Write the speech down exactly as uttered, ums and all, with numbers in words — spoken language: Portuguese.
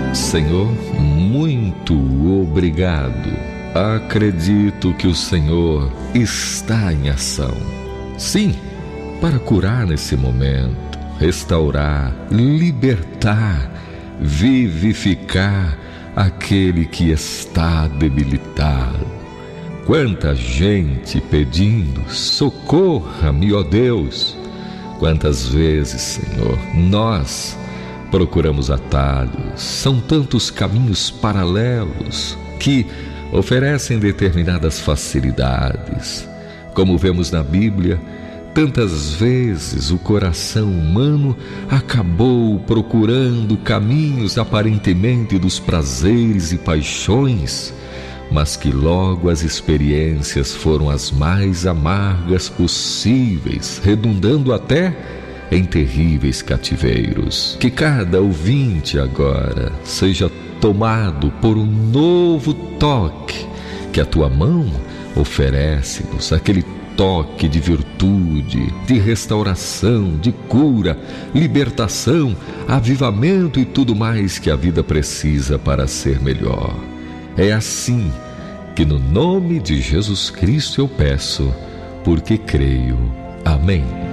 Senhor, muito obrigado. Acredito que o Senhor está em ação. Sim, para curar nesse momento, restaurar, libertar, vivificar aquele que está debilitado. Quanta gente pedindo, socorra-me, ó Deus. Quantas vezes, Senhor, nós procuramos atalhos, são tantos caminhos paralelos que oferecem determinadas facilidades. Como vemos na Bíblia, tantas vezes o coração humano acabou procurando caminhos aparentemente dos prazeres e paixões, mas que logo as experiências foram as mais amargas possíveis, redundando até em terríveis cativeiros. Que cada ouvinte agora seja tomado por um novo toque que a tua mão oferece-nos, aquele toque de virtude, de restauração, de cura, libertação, avivamento e tudo mais que a vida precisa para ser melhor. É assim que no nome de Jesus Cristo eu peço, porque creio. Amém.